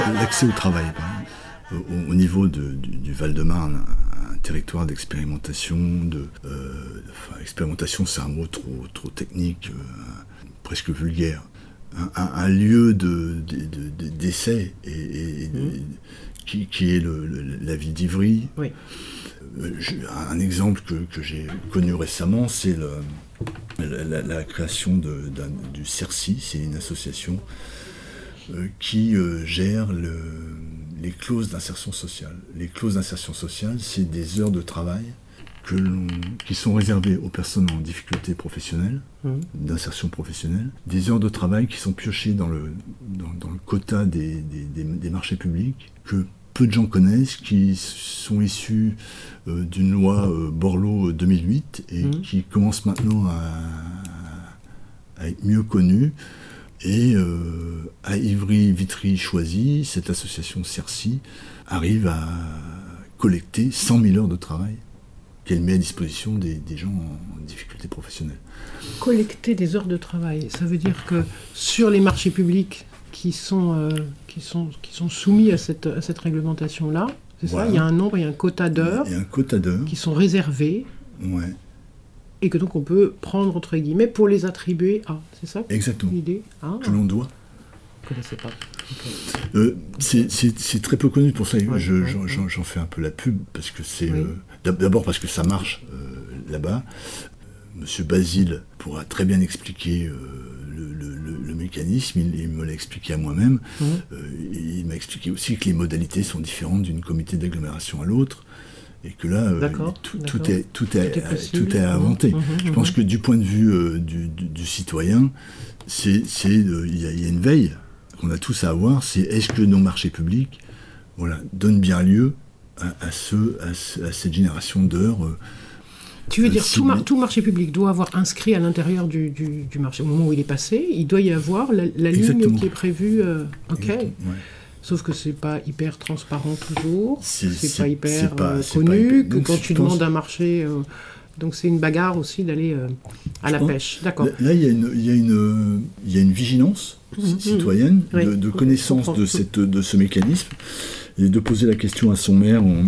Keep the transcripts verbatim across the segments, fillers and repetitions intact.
L'accès au travail, au, au niveau de, du, du Val-de-Marne, un, un territoire d'expérimentation, de, euh, enfin, expérimentation c'est un mot trop, trop technique, euh, presque vulgaire, un, un, un lieu de, de, de, de, d'essai et, et, mmh. et, qui, qui est le, le, la ville d'Ivry. Oui. Euh, je, un exemple que, que j'ai connu récemment, c'est le, la, la, la création de, d'un, du CERCI, c'est une association euh, qui euh, gère le, les clauses d'insertion sociale. Les clauses d'insertion sociale, c'est des heures de travail que l'on, qui sont réservées aux personnes en difficulté professionnelle, mmh. d'insertion professionnelle, des heures de travail qui sont piochées dans le, dans, dans le quota des, des, des, des marchés publics, que peu de gens connaissent, qui sont issus euh, d'une loi euh, Borloo deux mille huit et mmh. qui commence maintenant à, à être mieux connue. Et euh, à Ivry-Vitry-Choisy, cette association CERCI arrive à collecter cent mille heures de travail qu'elle met à disposition des, des gens en difficulté professionnelle. Collecter des heures de travail, ça veut dire que sur les marchés publics qui sont, euh, qui sont, qui sont soumis à cette, à cette réglementation-là, c'est voilà. ça, il y a un nombre, il y a un quota d'heures, il y a un quota d'heures qui sont réservées. Ouais. Et que donc on peut prendre entre guillemets pour les attribuer à, c'est ça exactement. L'idée ah. que l'on doit. Je ne connaissais pas. Okay. Euh, c'est, c'est, c'est très peu connu, pour ça ouais, je, ouais, j'en, ouais. J'en, j'en fais un peu la pub, parce que c'est... Oui. Euh, d'abord parce que ça marche euh, là-bas. Euh, Monsieur Basile pourra très bien expliquer euh, le, le, le, le mécanisme, il, il me l'a expliqué à moi-même. Mmh. Euh, il m'a expliqué aussi que les modalités sont différentes d'une comité d'agglomération à l'autre. Et que là, euh, tout, tout, est, tout, est, tout, est tout est à inventer. Mmh, mmh, Je pense mmh. que du point de vue euh, du, du, du citoyen, c'est, c'est, euh, y a, y a une veille qu'on a tous à avoir, c'est est-ce que nos marchés publics voilà, donnent bien lieu à, à, ce, à, ce, à cette génération d'heures. Euh, tu veux euh, dire tout, mar- tout marché public doit avoir inscrit à l'intérieur du, du, du marché, au moment où il est passé, il doit y avoir la, la ligne qui est prévue. Euh, ok. Ouais. Sauf que c'est pas hyper transparent toujours, c'est, c'est, c'est pas hyper c'est pas, euh, connu, pas hyper... que donc, quand tu demandes un marché, euh, donc c'est une bagarre aussi d'aller euh, à je la pense, pêche. D'accord. Là, il y a une, il y a une, il y a une vigilance mmh, citoyenne, mmh. de, de oui, connaissance de, cette, de ce mécanisme, et de poser la question à son maire, on, mmh.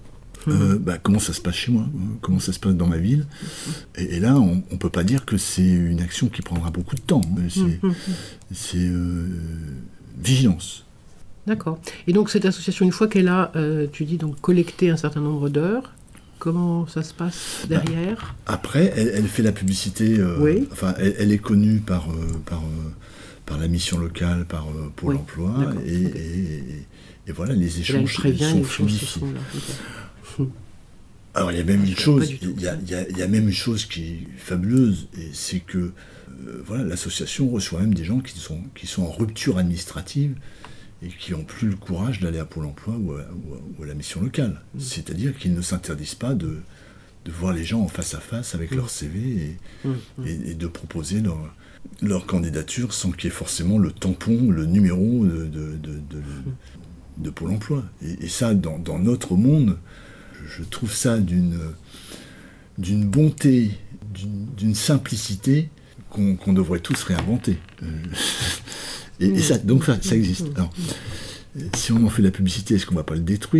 euh, bah, comment ça se passe chez moi, comment ça se passe dans ma ville, et, et là, on ne peut pas dire que c'est une action qui prendra beaucoup de temps, c'est, mmh. c'est euh, vigilance. D'accord. Et donc cette association, une fois qu'elle a, euh, tu dis, donc collecté un certain nombre d'heures, comment ça se passe derrière ? Après, elle, elle fait la publicité, euh, oui. enfin, elle, elle est connue par, euh, par, euh, par la mission locale, par euh, Pôle oui. emploi, et, okay. et, et, et voilà, les échanges sont fluidifiés. Okay. Alors il y a même une chose, il y a, il y a, il y a même une chose qui est fabuleuse, et c'est que euh, voilà, l'association reçoit même des gens qui sont, qui sont en rupture administrative, et qui n'ont plus le courage d'aller à Pôle emploi ou à, ou à, ou à la mission locale. Mmh. C'est-à-dire qu'ils ne s'interdisent pas de, de voir les gens en face à face avec mmh. leur C V et, mmh. et, et de proposer leur, leur candidature sans qu'il y ait forcément le tampon, le numéro de, de, de, de, mmh. de Pôle emploi. Et, et ça, dans, dans notre monde, je trouve ça d'une, d'une bonté, d'une, d'une simplicité qu'on, qu'on devrait tous réinventer. Euh, Et, et ça, donc ça, ça existe. Alors, si on en fait de la publicité, est-ce qu'on ne va pas le détruire ?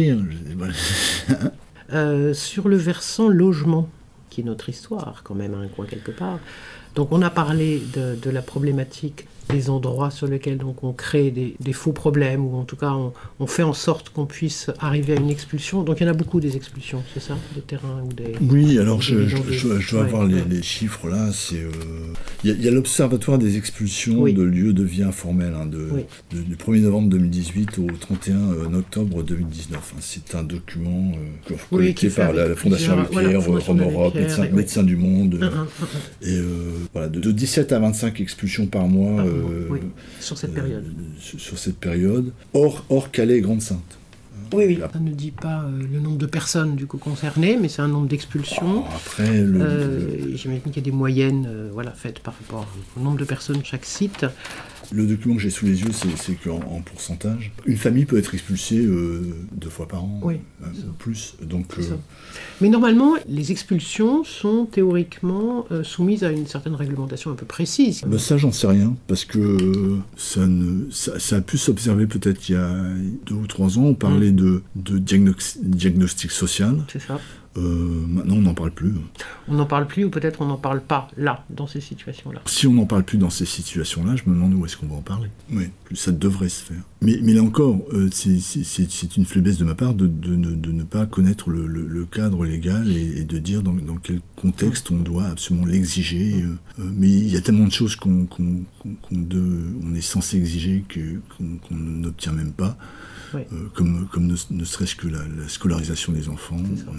euh, Sur le versant logement, qui est notre histoire quand même, à un coin quelque part, donc on a parlé de, de la problématique des endroits sur lesquels donc, on crée des, des faux problèmes, ou en tout cas on, on fait en sorte qu'on puisse arriver à une expulsion. Donc il y en a beaucoup des expulsions, c'est ça, des terrains ou des... Oui, alors des je, je, je, je dois ouais, avoir ouais. Les, les chiffres là. Il euh, y, y a l'Observatoire des expulsions oui. de lieux de vie informels, hein, de, oui. de, du premier novembre deux mille dix-huit au trente et un octobre deux mille dix-neuf. Hein. C'est un document euh, collecté oui, par la, la Fondation Abbé Pierre, voilà, Rome Europe, Médecins oui. Médecin du Monde. Un, un, un, un. Et euh, voilà, de, de dix-sept à vingt-cinq expulsions par mois. Ah, Euh, oui, sur cette période. Euh, sur, sur cette période, hors, hors Calais et Grande-Sainte. Oui, oui. Ça ne dit pas euh, le nombre de personnes du coup concernées, mais c'est un nombre d'expulsions. Oh, après, le, euh, le... J'imagine qu'il y a des moyennes euh, voilà, faites par rapport au nombre de personnes de chaque site. Le document que j'ai sous les yeux, c'est, c'est qu'en en pourcentage, une famille peut être expulsée euh, deux fois par an, oui, euh, ou plus. Donc, euh... Mais normalement, les expulsions sont théoriquement euh, soumises à une certaine réglementation un peu précise. Ben ça, j'en sais rien, parce que ça, ne, ça, ça a pu s'observer peut-être il y a deux ou trois ans. On parlait mmh. de, de diagnostic, diagnostic social. C'est ça. Euh, maintenant, on n'en parle plus. On n'en parle plus, ou peut-être on n'en parle pas, là, dans ces situations-là. Si on n'en parle plus dans ces situations-là, je me demande où est-ce qu'on va en parler. Oui, ça devrait se faire. Mais, mais là encore, euh, c'est, c'est, c'est une faiblesse de ma part de, de, de, de ne pas connaître le, le, le cadre légal et, et de dire dans, dans quel contexte on doit absolument l'exiger. Euh, euh, mais il y a tellement de choses qu'on, qu'on, qu'on, qu'on de, on est censé exiger que, qu'on, qu'on n'obtient même pas. Oui. Euh, comme, comme ne, ne serait-ce que la, la scolarisation des enfants,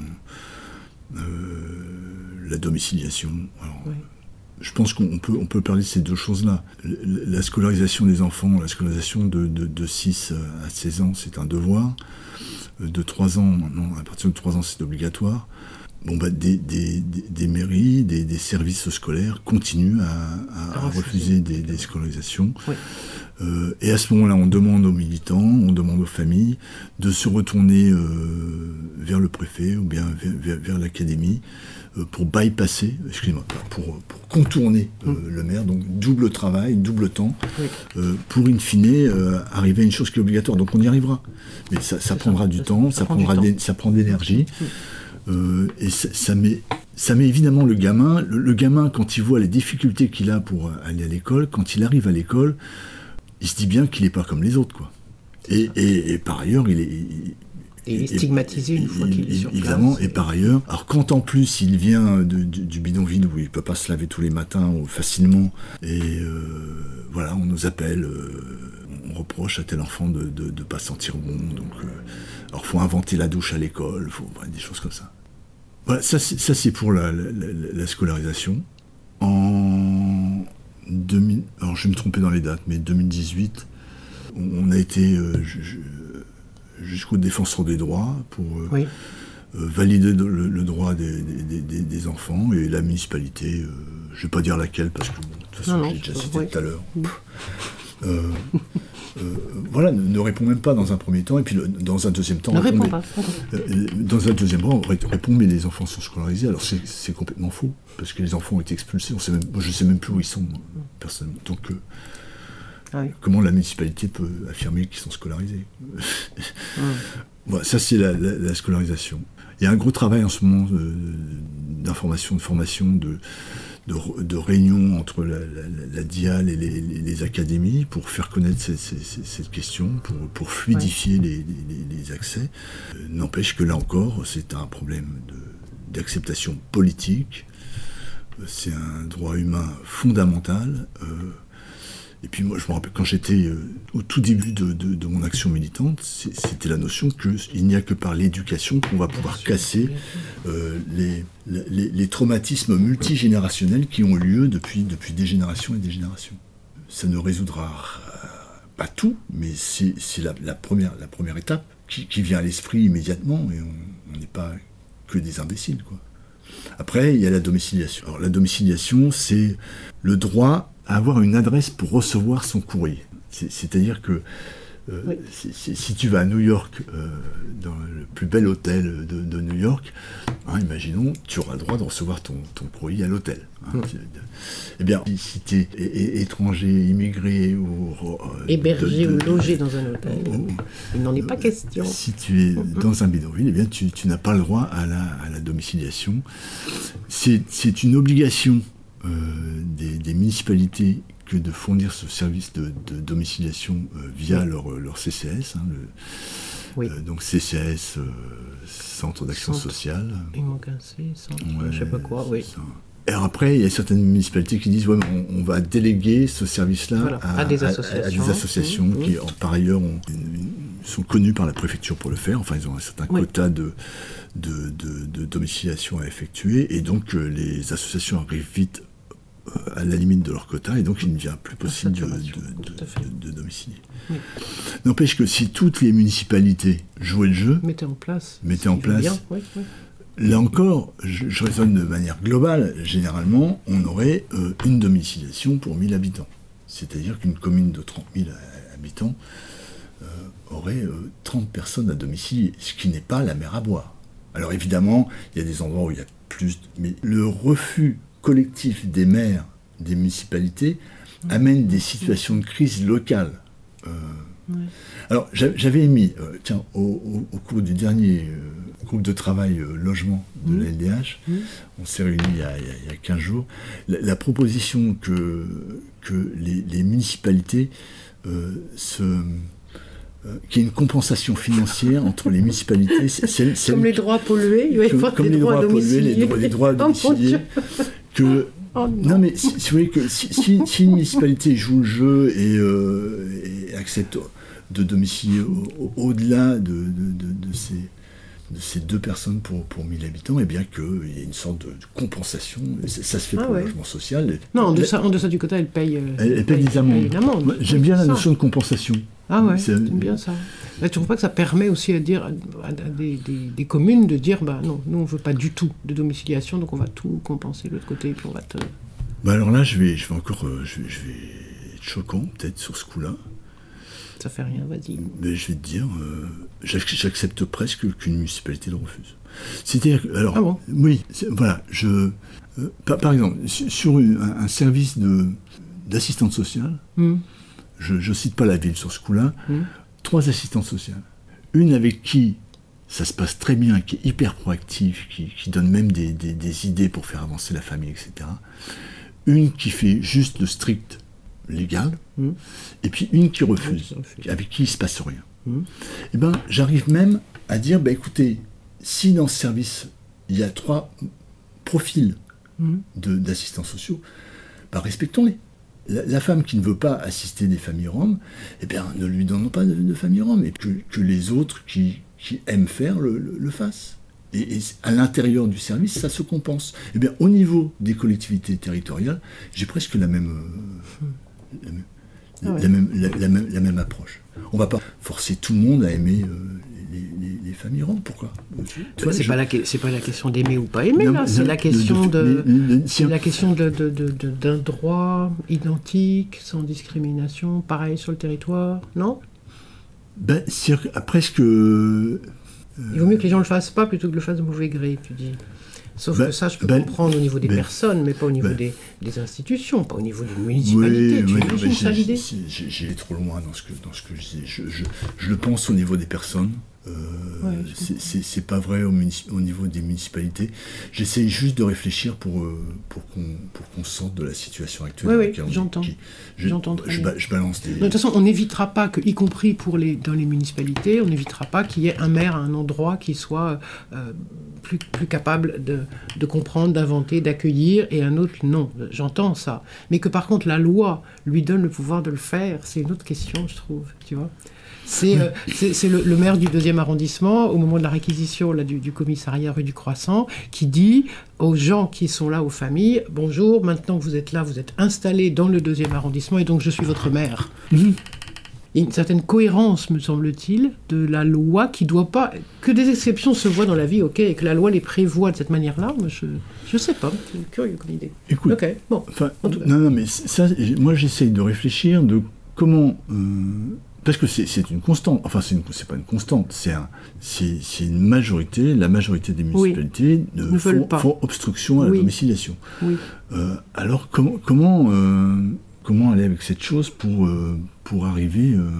euh, la domiciliation. Alors, oui. Je pense qu'on peut, on peut parler de ces deux choses-là. La scolarisation des enfants, la scolarisation de, de, de six à seize ans, c'est un devoir. De trois ans, maintenant, à partir de trois ans, c'est obligatoire. Bon, bah, des, des, des, des mairies, des, des services scolaires continuent à, à, à refuser des, des scolarisations. Oui. Euh, et à ce moment-là, on demande aux militants, on demande aux familles de se retourner euh, vers le préfet ou bien vers, vers, vers l'académie euh, pour bypasser, excusez-moi, pour, pour contourner euh, mmh. le maire. Donc double travail, double temps, oui. euh, pour in fine euh, arriver à une chose qui est obligatoire. Donc on y arrivera. Mais ça, ça prendra ça, du ça, temps, ça, ça, prendra du temps. Des, ça prend de l'énergie. Mmh. Euh, et ça, ça, met, ça met évidemment le gamin, le, le gamin quand il voit les difficultés qu'il a pour aller à l'école, quand il arrive à l'école, il se dit bien qu'il n'est pas comme les autres, quoi. Et, et, et par ailleurs, il est... Il, et il est stigmatisé une fois qu'il est sur place. Évidemment, et par ailleurs, alors quand en plus il vient de, du, du bidonville où il ne peut pas se laver tous les matins facilement, et euh, voilà, on nous appelle, euh, on reproche à tel enfant de ne pas sentir bon, donc euh, alors il faut inventer la douche à l'école, faut, voilà, des choses comme ça. Voilà, ça c'est, ça, c'est pour la, la, la scolarisation. En deux mille, alors je vais me tromper dans les dates, mais deux mille dix-huit, on a été euh, jusqu'au défenseur des droits pour euh, oui. euh, valider le, le droit des, des, des, des enfants, et la municipalité, euh, je ne vais pas dire laquelle parce que bon, de toute façon non, j'ai déjà cité oui. tout à l'heure, euh, euh, voilà, ne, ne répond même pas dans un premier temps, et puis le, dans un deuxième temps, ne répond mais, pas. Euh, dans un deuxième temps, on répond mais les enfants sont scolarisés. Alors c'est, c'est complètement faux parce que les enfants ont été expulsés. On sait même, moi, je ne sais même plus où ils sont, moi, personnellement. Donc euh, ah oui. comment la municipalité peut affirmer qu'ils sont scolarisés? ah. Voilà, ça c'est la, la, la scolarisation. Il y a un gros travail en ce moment euh, d'information, de formation, de De, de réunions entre la, la, la D I A L et les, les, les académies pour faire connaître ces, ces, ces, cette question, pour, pour fluidifier ouais. les, les, les accès. Euh, n'empêche que là encore, c'est un problème de, d'acceptation politique, euh, c'est un droit humain fondamental. Euh, et puis moi, je me rappelle, quand j'étais euh, au tout début de, de, de mon action militante, c'est, c'était la notion qu'il n'y a que par l'éducation qu'on va pouvoir casser euh, les, les, les traumatismes multigénérationnels qui ont lieu depuis, depuis des générations et des générations. Ça ne résoudra pas tout, mais c'est, c'est la, la, première, la première étape qui, qui vient à l'esprit immédiatement, et on n'est pas que des imbéciles, quoi. Après, il y a la domiciliation. Alors la domiciliation, c'est le droit à avoir une adresse pour recevoir son courrier. C'est, c'est-à-dire que euh, oui. si, si, si tu vas à New York, euh, dans le plus bel hôtel de, de New York, hein, imaginons, tu auras le droit de recevoir ton, ton courrier à l'hôtel. Hein, oui. Eh bien, si tu es étranger, immigré ou... Euh, hébergé de, de, ou logé dans un hôtel, oh, il n'en est pas question. Si tu es mm-hmm. dans un bidonville, eh bien, tu, tu n'as pas le droit à la, à la domiciliation. C'est, c'est une obligation Euh, des, des municipalités que de fournir ce service de, de domiciliation euh, via oui. leur, leur C C S, hein, le, oui. euh, donc C C S, euh, Centre d'Action Centre. Sociale. Il manque un C, Centre, ouais, je sais pas quoi, oui. Ça. Alors après, il y a certaines municipalités qui disent ouais, on, on va déléguer ce service-là voilà, à, à des associations, à, à des associations mmh, qui, mmh. par ailleurs, ont, sont connues par la préfecture pour le faire. Enfin, ils ont un certain oui. quota de, de, de, de domiciliation à effectuer, et donc euh, les associations arrivent vite à la limite de leur quota, et donc il ne devient plus possible de, de, de, de, de domicilier. Oui. N'empêche que si toutes les municipalités jouaient le jeu, mettaient en place, mettaient en place oui, oui. là encore, je, je raisonne de manière globale, généralement, on aurait euh, une domiciliation pour mille habitants. C'est-à-dire qu'une commune de trente mille habitants euh, aurait euh, trente personnes à domicile, ce qui n'est pas la mer à boire. Alors évidemment, il y a des endroits où il y a plus... Mais le refus collectif des maires, des municipalités, amène des situations de crise locale. Euh, ouais. Alors j'avais émis, euh, tiens, au, au, au cours du dernier euh, groupe de travail euh, logement de mmh. la L D H, mmh. on s'est réunis il y a, il y a quinze jours, la, la proposition que, que les, les municipalités euh, se... Euh, qu'il y ait une compensation financière entre les municipalités. C'est, c'est, c'est comme les droits pollués, il va y avoir comme des les droits, droits à pollués, les droits, les droits à domicilier. que oh non. non mais si, si vous voyez que si, si, si une municipalité joue le jeu et, euh, et accepte de domicilier au, au, au-delà de, de, de, de, ces, de ces deux personnes pour, pour mille habitants, et eh bien qu'il y ait une sorte de, de compensation. Ça, ça se fait ah pour ouais. le logement social. Non, en deçà, en deçà du quota, elle paye, elle, elle, elle paye, paye des amendes. Amende. Moi, j'aime bien la ça. notion de compensation. Ah ouais, c'est bien ça. Là, tu trouves pas que ça permet aussi à dire à des, des, des communes de dire bah non, nous on veut pas du tout de domiciliation, donc on va tout compenser de l'autre côté et puis on va te. Bah alors là, je vais, je vais encore, euh, je, vais, je vais être choquant peut-être sur ce coup-là. Ça fait rien, vas-y. Mais je vais te dire, euh, j'accepte presque qu'une municipalité le refuse. C'est-à-dire, alors, ah bon oui, voilà, je, euh, par, par exemple, sur une, un, un service de d'assistante sociale. Mm. Je ne cite pas la ville sur ce coup-là, mmh. trois assistantes sociales. Une avec qui ça se passe très bien, qui est hyper proactive, qui, qui donne même des, des, des idées pour faire avancer la famille, et cetera. Une qui fait juste le strict légal, mmh. et puis une qui refuse, mmh. avec qui il ne se passe rien. Mmh. Et ben, j'arrive même à dire, bah, écoutez, si dans ce service, il y a trois profils mmh. de, d'assistants sociaux, bah, respectons-les. La, la femme qui ne veut pas assister des familles roms, eh bien, ne lui donnons pas de, de famille rom, et que, que les autres qui, qui aiment faire le, le, le fassent. Et, et à l'intérieur du service, ça se compense. Eh bien, au niveau des collectivités territoriales, j'ai presque la même, euh, la, même, ah ouais. la, même, la, la, même, la même approche. On ne va pas forcer tout le monde à aimer euh, les, les, les familles roms. Pourquoi ? Tu vois, c'est, je... pas la, c'est pas la question d'aimer ou pas aimer, non, là. C'est, non, la question de, de, de, de, c'est la question de, de, de, de, d'un droit identique, sans discrimination, pareil sur le territoire, non ? Ben, c'est presque... Euh, Il vaut mieux que les gens ne le fassent pas plutôt que le fassent de mauvais gré, tu dis. Sauf ben, que ça, je peux ben, comprendre au niveau des ben, personnes, mais pas au niveau ben, des, des institutions, pas au niveau des municipalités. Oui, tu oui, imagines ça, l'idée ? j'ai, j'ai trop loin dans ce que, dans ce que je dis. Je, je, je le pense au niveau des personnes. Euh, ouais, c'est, c'est, c'est pas vrai au, municip- au niveau des municipalités. J'essaie juste de réfléchir pour, euh, pour, qu'on, pour qu'on sorte de la situation actuelle. Oui, oui, j'entends. Qui, je, j'entends je, ba- je balance des... De toute façon, on n'évitera pas, que, y compris pour les, dans les municipalités, on n'évitera pas qu'il y ait un maire à un endroit qui soit euh, plus, plus capable de, de comprendre, d'inventer, d'accueillir, et un autre, non. J'entends ça. Mais que par contre, la loi lui donne le pouvoir de le faire, c'est une autre question, je trouve, tu vois. C'est, euh, c'est, c'est le, le maire du deuxième arrondissement, au moment de la réquisition là, du, du commissariat rue du Croissant, qui dit aux gens qui sont là, aux familles, « Bonjour, maintenant que vous êtes là, vous êtes installés dans le deuxième arrondissement, et donc je suis votre maire. Mmh. » Il y a une certaine cohérence, me semble-t-il, de la loi qui doit pas... Que des exceptions se voient dans la vie, ok, et que la loi les prévoit de cette manière-là, moi je je sais pas, c'est curieux comme idée. Écoute, ok, bon, en tout cas. Non, non, mais ça, moi j'essaye de réfléchir de comment... Euh... Parce que c'est, c'est une constante, enfin c'est, une, c'est pas une constante, c'est, un, c'est, c'est une majorité, la majorité des municipalités oui, ne font, font obstruction à oui. la domiciliation. Oui. Euh, alors comment, comment, euh, comment aller avec cette chose pour, euh, pour arriver euh,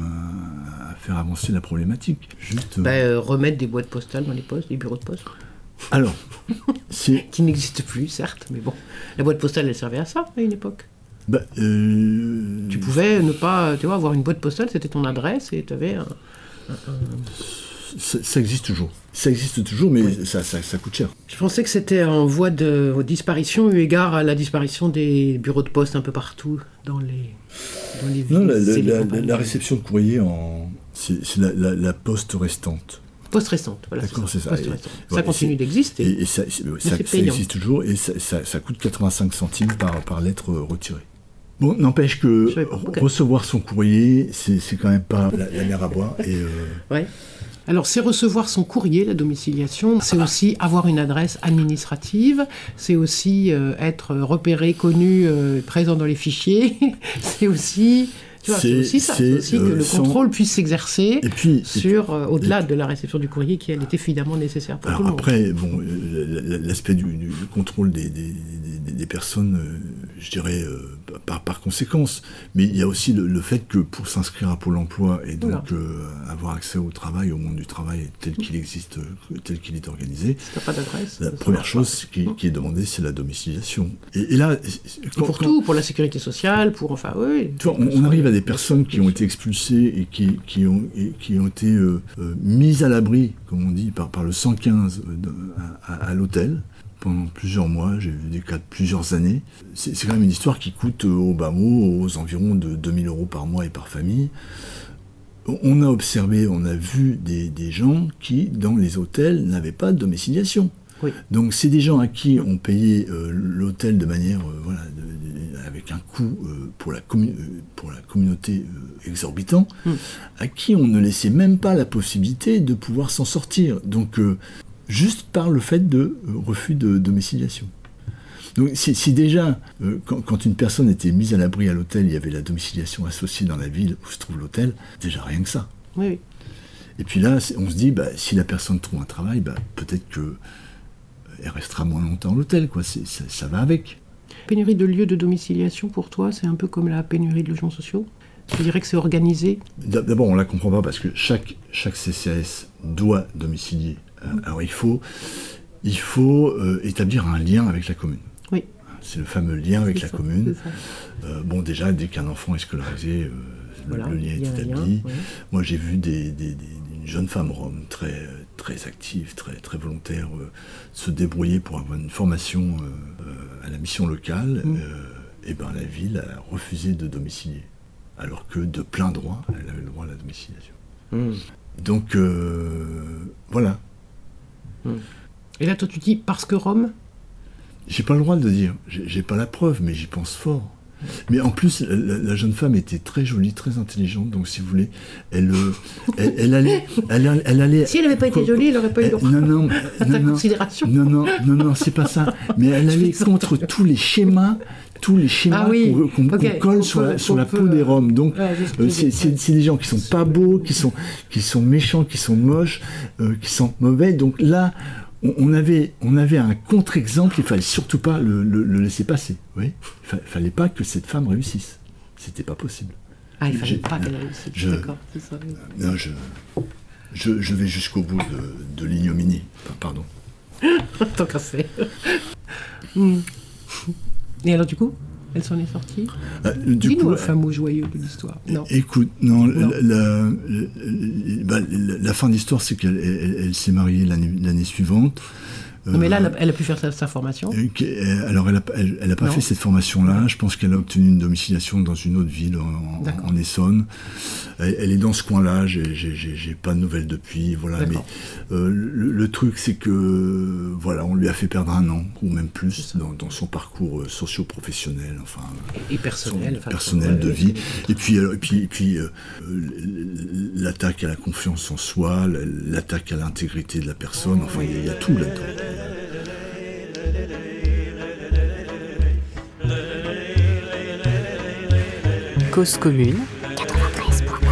à faire avancer la problématique ? Juste, euh... bah, euh, remettre des boîtes postales dans les postes, des bureaux de poste. Alors, c'est... qui n'existent plus, certes, mais bon, la boîte postale elle servait à ça à une époque. Bah, euh... Tu pouvais ne pas, tu vois, avoir une boîte postale, c'était ton adresse et tu avais un... un, un... Ça, ça existe toujours. Ça existe toujours, mais oui. ça, ça, ça coûte cher. Je pensais que c'était en voie de disparition, eu égard à la disparition des bureaux de poste un peu partout dans les, dans les villes. Non, la, la, la, la réception de courrier, en... c'est, c'est la, la, la poste restante. Poste restante, voilà. D'accord, c'est ça. C'est ça. Et, ça voilà, continue d'exister. Et, et ça, ça, ça existe toujours, et ça, ça, ça coûte quatre-vingt-cinq centimes par, par lettre retirée. Bon, n'empêche que okay. recevoir son courrier, c'est, c'est quand même pas la, la mer à boire. Et, euh, ouais. Alors, c'est recevoir son courrier, la domiciliation. C'est aussi avoir une adresse administrative. C'est aussi euh, être repéré, connu, euh, présent dans les fichiers. C'est aussi... Tu vois, c'est, c'est aussi ça, c'est, c'est aussi euh, que le sans... contrôle puisse s'exercer et puis, sur, et puis, euh, au-delà et puis, de la réception du courrier qui elle, est évidemment nécessaire pour alors tout le monde. Après, bon, l'aspect du, du contrôle des, des, des, des personnes, euh, je dirais, euh, par, par conséquence, mais il y a aussi le, le fait que pour s'inscrire à Pôle emploi et donc voilà. euh, avoir accès au travail, au monde du travail tel qu'il existe, tel qu'il est organisé, si t'as pas d'adresse, la première chose qui, qui est demandée, c'est la domiciliation. Et, et là, quand, pour quand, tout, pour la sécurité sociale, pour enfin, oui. Tu vois, on, on arrive à des personnes qui ont été expulsées et qui, qui, ont, et qui ont été euh, euh, mises à l'abri, comme on dit, par, par le cent quinze de, à, à, à l'hôtel pendant plusieurs mois. J'ai vu des cas de plusieurs années. C'est, c'est quand même une histoire qui coûte euh, au bas mot aux environs de deux mille euros par mois et par famille. On a observé, on a vu des, des gens qui, dans les hôtels, n'avaient pas de domiciliation. Oui. Donc c'est des gens à qui on payait euh, l'hôtel de manière, euh, voilà, de, de, avec un coût euh, pour, la commu- euh, pour la communauté euh, exorbitant, mm. à qui on ne laissait même pas la possibilité de pouvoir s'en sortir. Donc euh, juste par le fait de euh, refus de domiciliation. Donc si, si déjà, euh, quand, quand une personne était mise à l'abri à l'hôtel, il y avait la domiciliation associée dans la ville où se trouve l'hôtel, déjà rien que ça. Oui, oui. Et puis là, on se dit, bah, si la personne trouve un travail, bah, peut-être que elle restera moins longtemps à l'hôtel, quoi. C'est, ça, ça va avec. Pénurie de lieux de domiciliation, pour toi, c'est un peu comme la pénurie de logements sociaux ? Tu dirais que c'est organisé ? D'abord, on ne la comprend pas parce que chaque, chaque C C A S doit domicilier. Mmh. Alors, il faut, il faut euh, établir un lien avec la commune. Oui. C'est le fameux lien avec c'est la ça, commune. Euh, bon, déjà, dès qu'un enfant est scolarisé, euh, voilà, le, le lien est établi. Lien, oui. Moi, j'ai vu des, des, des, une jeune femme rome très... très active, très, très volontaire, euh, se débrouiller pour avoir une formation euh, à la mission locale, mmh. euh, et ben la ville a refusé de domicilier, alors que de plein droit, elle avait le droit à la domiciliation. Mmh. Donc, euh, voilà. Mmh. Et là, toi, tu dis, parce que Rome ? J'ai pas le droit de le dire, j'ai, j'ai pas la preuve, mais j'y pense fort. Mais en plus, la, la jeune femme était très jolie, très intelligente, donc si vous voulez, elle, elle, elle, allait, elle, elle allait... Si elle n'avait pas été jolie, elle n'aurait pas eu le droit non, non, à ta non, considération. Non, non, non, non, c'est pas ça. Mais elle allait contre tous les schémas, tous les schémas ah oui. qu'on, qu'on, okay. qu'on colle on sur, peut, la, sur la peau peut, des Roms. Donc, ouais, euh, c'est, c'est, c'est des gens qui sont pas beaux, qui sont, qui sont méchants, qui sont moches, euh, qui sont mauvais. Donc là... On avait, on avait un contre-exemple, il ne fallait surtout pas le, le, le laisser passer. Oui, il ne fallait pas que cette femme réussisse. C'était pas possible. Ah, il ne fallait J'ai, pas qu'elle réussisse, je, d'accord. C'est ça, oui. Non, je, je, je vais jusqu'au bout de, de l'ignominie. Enfin, pardon. Tant qu'à faire. mm. Et alors, du coup, elle s'en est sortie euh, du Dis-nous coup, un fameux joyeux de l'histoire. Non. Écoute, non, non. La, la, la, bah, la, la fin de l'histoire, c'est qu'elle elle, elle s'est mariée l'année, l'année suivante. Euh, mais là, elle a, elle a pu faire sa, sa formation. Alors, elle n'a elle, elle a pas non. fait cette formation-là. Je pense qu'elle a obtenu une domiciliation dans une autre ville, en, en Essonne. Elle, elle est dans ce coin-là. J'ai, j'ai, j'ai pas de nouvelles depuis. Voilà. Mais euh, le, le truc, c'est que voilà, on lui a fait perdre un an ou même plus dans, dans son parcours socio-professionnel, enfin et, et personnel, enfin, personnel ouais, de vie. Et puis, et puis, et puis euh, l'attaque à la confiance en soi, l'attaque à l'intégrité de la personne. Enfin, il y, y a tout là-dedans. Cause commune